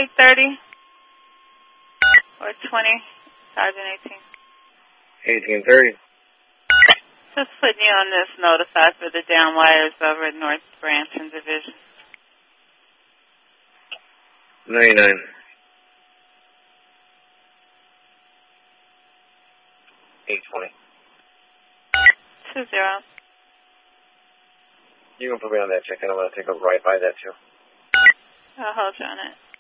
8:30 or 20, Sergeant 18. 18:30. Just putting you on this notify for the down wires over at North Branch and Division. 99. 8:20. 20. You can put me on that check, and I'm going to take a right by that, too. I'll hold you on it.